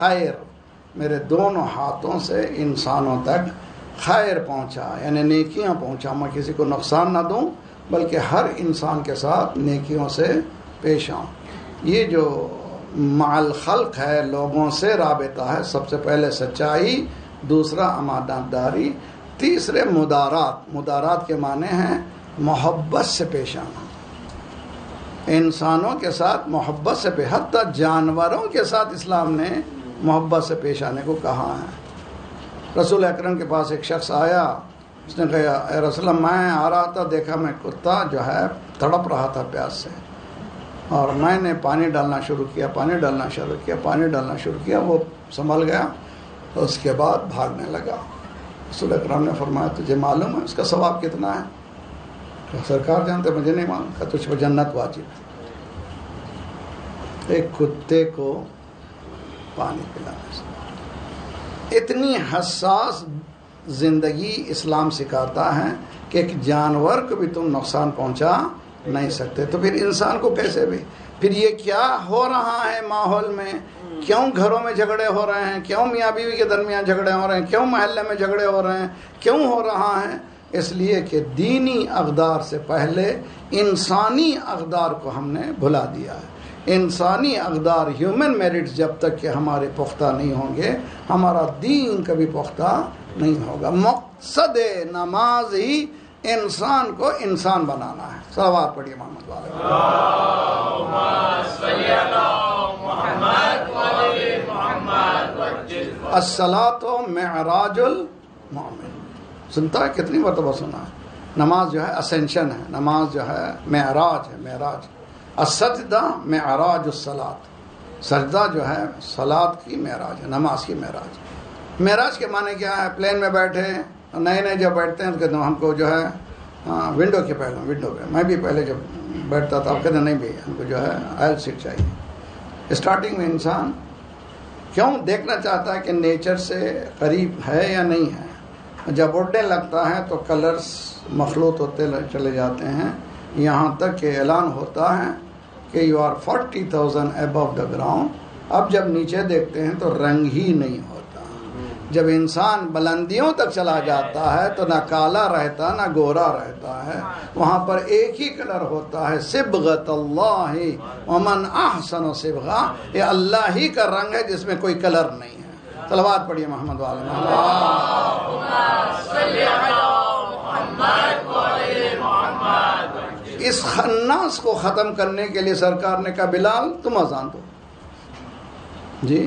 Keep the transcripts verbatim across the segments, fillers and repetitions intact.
خیر، میرے دونوں ہاتھوں سے انسانوں تک خیر پہنچا، یعنی نیکیاں پہنچا، میں کسی کو نقصان نہ دوں بلکہ ہر انسان کے ساتھ نیکیوں سے پیش آؤں۔ یہ جو مع الخلق ہے، لوگوں سے رابطہ ہے، سب سے پہلے سچائی، دوسرا امانت داری، تیسرے مدارات۔ مدارات کے معنی ہیں محبت سے پیش آنا، انسانوں کے ساتھ محبت سے پیش، حتیٰ جانوروں کے ساتھ اسلام نے محبت سے پیش آنے کو کہا ہے۔ رسول اکرم کے پاس ایک شخص آیا، اس نے کہا اے رسول اللہ، میں آ رہا تھا، دیکھا میں کتا جو ہے تڑپ رہا تھا پیاس سے، اور میں نے پانی ڈالنا شروع کیا پانی ڈالنا شروع کیا پانی ڈالنا شروع کیا وہ سنبھل گیا، اس کے بعد بھاگنے لگا۔ رسول اکرم نے فرمایا تجھے معلوم ہے اس کا ثواب کتنا ہے؟ سرکار جانتے، مجھے نہیں معلوم۔ کہ تجھ پر جنت واجب ہے ایک کتے کو پانی پلانے سے۔ اتنی حساس زندگی اسلام سکھاتا ہے کہ ایک جانور کو بھی تم نقصان پہنچا نہیں سکتے، تو پھر انسان کو کیسے بھی؟ پھر یہ کیا ہو رہا ہے ماحول میں؟ کیوں گھروں میں جھگڑے ہو رہے ہیں؟ کیوں میاں بیوی کے درمیان جھگڑے ہو رہے ہیں؟ کیوں محلے میں جھگڑے ہو رہے ہیں؟ کیوں ہو رہا ہے؟ اس لیے کہ دینی اقدار سے پہلے انسانی اقدار کو ہم نے بھلا دیا ہے۔ انسانی اقدار، ہیومن میرٹس جب تک کہ ہمارے پختہ نہیں ہوں گے، ہمارا دین کبھی پختہ نہیں ہوگا۔ مقصد نماز ہی انسان کو انسان بنانا ہے۔ صلوات پڑھیے محمد والے اللہم صلی علی محمد وعلی محمد۔ الصلاۃ معراج المؤمن، سنتا ہے کتنی مرتبہ سنا ہے؟ نماز جو ہے اسینشن ہے، نماز جو ہے معراج ہے، معراج۔ السجدہ معراج الصلاۃ، سجدہ جو ہے صلاۃ کی معراج ہے، نماز کی معراج۔ معراج کے معنی کیا ہے؟ پلین میں بیٹھے، نئے نئے جب بیٹھتے ہیں تو کہتے ہیں ہم کو جو ہے ونڈو کے پہلے ونڈو پہ، میں بھی پہلے جب بیٹھتا تھا اب کہتے ہیں نہیں بھی ہم کو جو ہے آئل سیٹ چاہیے۔ اسٹارٹنگ میں انسان کیوں دیکھنا چاہتا ہے کہ نیچر سے قریب ہے یا نہیں ہے؟ جب اڑنے لگتا ہے تو کلرز مخلوط ہوتے چلے جاتے ہیں، یہاں تک کہ اعلان ہوتا ہے کہ you are forty thousand Abu the ground. اب جب نیچے دیکھتے ہیں تو رنگ ہی نہیں ہوتا۔ جب انسان بلندیوں تک چلا جاتا ہے تو نہ کالا رہتا نہ گورا رہتا ہے، وہاں پر ایک ہی کلر ہوتا ہے، صبغۃ اللہ ومن احسن صبغہ، یہ اللہ ہی کا رنگ ہے جس میں کوئی کلر نہیں ہے۔ صلوات پڑھیے محمد والے محمد۔ اس خناس کو ختم کرنے کے لیے سرکار نے کہا بلال تم اذان دو۔ جی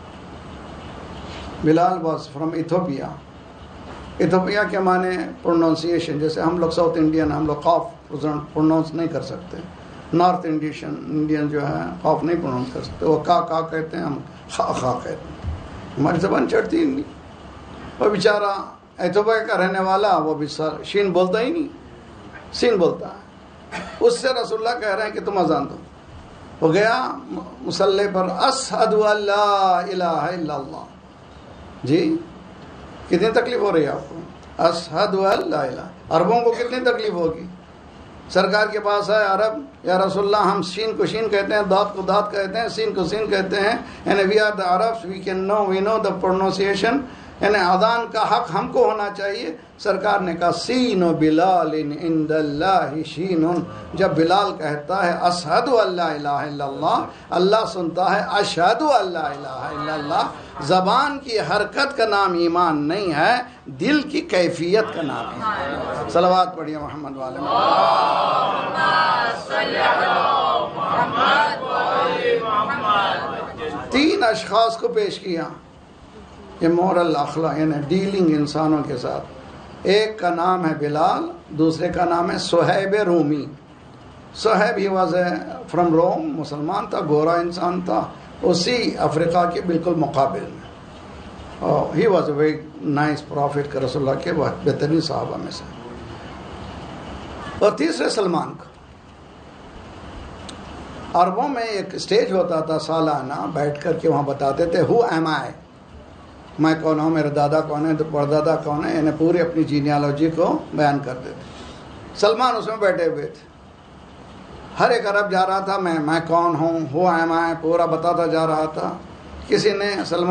بلال واز فرام ایتھوپیا۔ ایتھوپیا کے معنی پروننسیشن، جیسے ہم لوگ ساؤتھ انڈین ہم لوگ قاف پروننس نہیں کر سکتے، نارتھ انڈین انڈین جو ہے قاف نہیں پروننس کر سکتے، وہ کا کا کہتے ہیں، ہم خا خا کہتے ہیں، ہماری زبان چڑھتی ہی نہیں۔ وہ بیچارہ ایتھوپیا کا رہنے والا، وہ بھی شین بولتا ہی نہیں، سین بولتا ہے۔ اس سے رسول اللہ کہہ رہے ہیں کہ تم اذان دو۔ وہ گیا مصلی پر، اشہد ان لا الہ الا اللہ۔ جی کتنی تکلیف ہو رہی ہے آپ کو؟ اشہد ان لا الہ۔ عربوں کو کتنی تکلیف ہوگی؟ سرکار کے پاس ہے عرب، یا رسول اللہ ہم شین کو شین کہتے ہیں، دات کو دات کہتے ہیں، سین کو سین کہتے ہیں، یعنی we are the عربs we can know we know the pronunciation, یعنی اذان کا حق ہم کو ہونا چاہیے۔ سرکار نے کہا سین و بلال عند اللہ شین، جب بلال کہتا ہے اشہد ان لا الہ الا اللہ، اللہ سنتا ہے اشہد ان لا الہ الا اللہ۔ زبان کی حرکت کا نام ایمان نہیں ہے، دل کی کیفیت کا نام ہے۔ صلوات پڑھیے محمد والے محمد۔ تین اشخاص کو پیش کیا، یہ مورل اخلاق یعنی ڈیلنگ انسانوں کے ساتھ۔ ایک کا نام ہے بلال، دوسرے کا نام ہے صہیب رومی۔ صہیب ہی واز فرام روم، مسلمان تھا، گورا انسان تھا، اسی افریقہ کے بالکل مقابل میں۔ He was a very nice profit کا، رسول اللہ کے بہترین صحابہ میں سے۔ اور تیسرے سلمان کا۔ عربوں میں ایک اسٹیج ہوتا تھا سالانہ، بیٹھ کر کے وہاں بتاتے تھے ہو ایم آئی، میں کون ہوں، میرے دادا کون ہے، پردادا کون ہے، یعنی پوری اپنی جینیالوجی کو بیان کرتے تھے۔ سلمان اس میں بیٹھے ہوئے تھے، ہر ایک عرب جا رہا تھا میں میں کون ہوں، ہو ایم آئی، پورا بتاتا جا رہا تھا۔ کسی نے سلمان